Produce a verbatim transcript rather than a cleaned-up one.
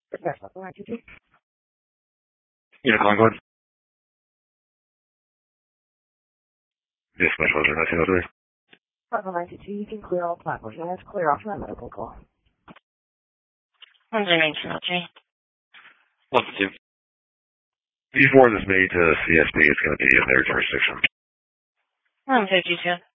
Yes, that's all right, G T. Yeah, Concord. Yes, my closer, nineteen oh three. Level ninety-two, you can clear all platforms. Now let's clear off that medical call. When's your name, Sinatra? One to two. Before this made to C S B, it's going to be in their jurisdiction. one fifty-two.